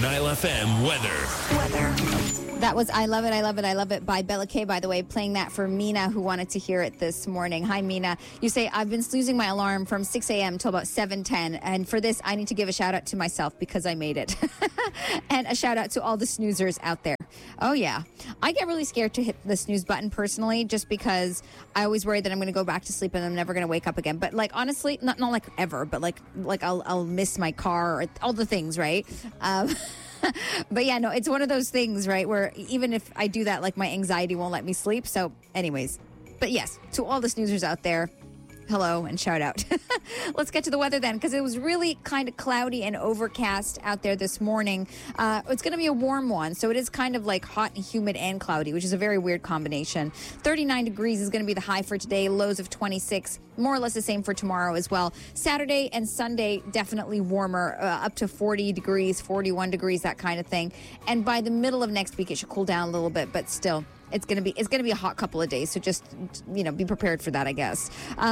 Nile FM weather. That was I Love It, I Love It, I Love It by Bella K, by the way, playing that for Mina, who wanted to hear it this morning. Hi, Mina. You say, I've been snoozing my alarm from 6 a.m. till about 7:10. And for this, I need to give a shout out to myself because I made it. And a shout out to all the snoozers out there. Oh, yeah. I get really scared to hit the snooze button personally, just because I always worry that I'm going to go back to sleep and I'm never going to wake up again. But like, honestly, not like ever, but like I'll miss my car, or all the things, right? But yeah, no, it's one of those things, right, where even if I do that, like my anxiety won't let me sleep. So anyways, but yes, to all the snoozers out there, hello and shout out. Let's get to the weather then, because it was really kind of cloudy and overcast out there this morning. It's going to be a warm one, so it is kind of like hot and humid and cloudy, which is a very weird combination. 39 degrees is going to be the high for today, lows of 26, more or less the same for tomorrow as well. Saturday and Sunday, definitely warmer, up to 40 degrees, 41 degrees, that kind of thing. And by the middle of next week, it should cool down a little bit, but still, it's gonna be a hot couple of days, so just be prepared for that, I guess.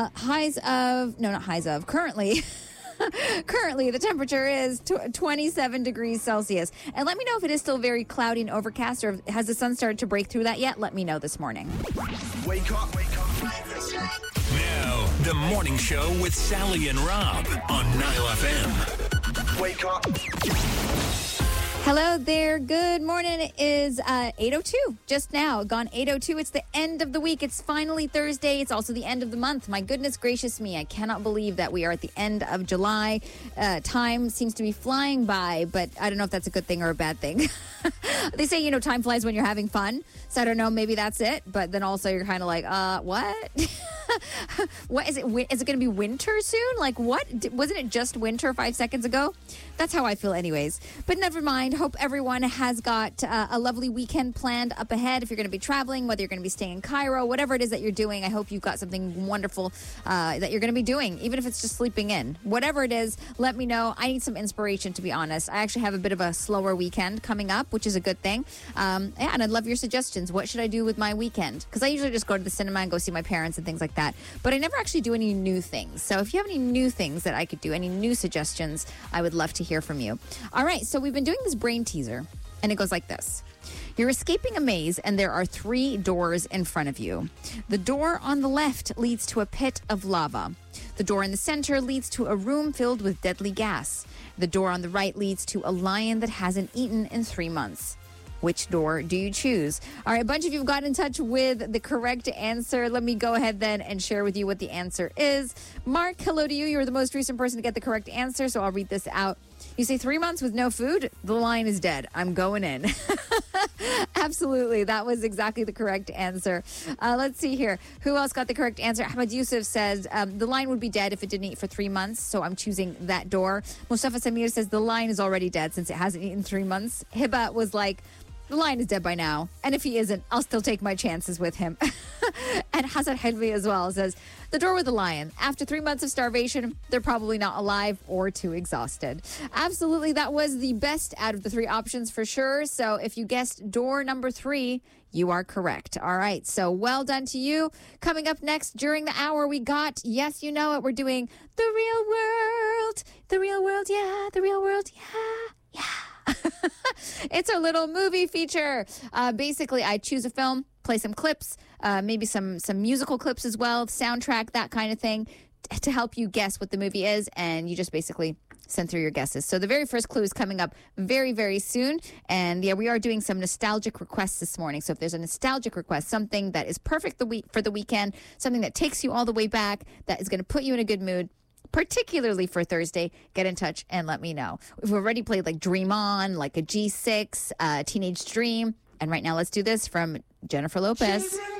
Currently the temperature is 27 degrees Celsius. And let me know if it is still very cloudy and overcast, or has the sun started to break through that yet? Let me know this morning. Wake up. Now, the morning show with Sally and Rob on Nile FM. Wake up. Hello there. Good morning. It is 8:02 just now. Gone 8:02. It's the end of the week. It's finally Thursday. It's also the end of the month. My goodness gracious me. I cannot believe that we are at the end of July. Time seems to be flying by, but I don't know if that's a good thing or a bad thing. They say, time flies when you're having fun. So I don't know. Maybe that's it. But then also you're kind of like, what? What is it? Is it going to be winter soon? Like what? Wasn't it just winter 5 seconds ago? That's how I feel anyways. But never mind. Hope everyone has got a lovely weekend planned up ahead. If you're going to be traveling, whether you're going to be staying in Cairo, whatever it is that you're doing, I hope you've got something wonderful that you're going to be doing, even if it's just sleeping in. Whatever it is, let me know. I need some inspiration, to be honest. I actually have a bit of a slower weekend coming up, which is a good thing. And I'd love your suggestions. What should I do with my weekend? Because I usually just go to the cinema and go see my parents and things like that. But I never actually do any new things. So if you have any new things that I could do, any new suggestions, I would love to hear from you. All right, so we've been doing this brain teaser, and it goes like this. You're escaping a maze, and there are 3 doors in front of you. The door on the left leads to a pit of lava. The door in the center leads to a room filled with deadly gas. The door on the right leads to a lion that hasn't eaten in 3 months. Which door do you choose? All right, a bunch of you have got in touch with the correct answer. Let me go ahead then and share with you what the answer is. Mark, hello to you. You're the most recent person to get the correct answer, so I'll read this out. You say 3 months with no food? The lion is dead. I'm going in. Absolutely. That was exactly the correct answer. Let's see here. Who else got the correct answer? Ahmed Yusuf says the lion would be dead if it didn't eat for 3 months, so I'm choosing that door. Mustafa Samir says the lion is already dead since it hasn't eaten 3 months. Hiba was like, the lion is dead by now. And if he isn't, I'll still take my chances with him. And Hassan Hilmi as well says, the door with the lion. After 3 months of starvation, they're probably not alive or too exhausted. Absolutely, that was the best out of the 3 options for sure. So if you guessed door number 3, you are correct. All right, so well done to you. Coming up next during the hour, we got, yes, you know it, we're doing The Real World. The Real World, yeah. The Real World, yeah. It's a little movie feature. Basically, I choose a film, play some clips, maybe some musical clips as well, soundtrack, that kind of thing, to help you guess what the movie is, and you just basically send through your guesses. So the very first clue is coming up very, very soon. And yeah, we are doing some nostalgic requests this morning. So if there's a nostalgic request, something that is perfect for the weekend, something that takes you all the way back, that is going to put you in a good mood, particularly for Thursday, get in touch and let me know. We've already played like Dream On, like a G6, Teenage Dream. And right now, let's do this from Jennifer Lopez.